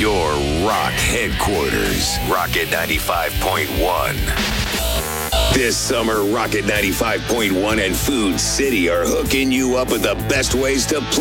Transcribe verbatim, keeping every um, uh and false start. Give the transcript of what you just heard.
your rock headquarters. Rocket ninety-five point one. This summer, Rocket ninety-five point one and Food City are hooking you up with the best ways to play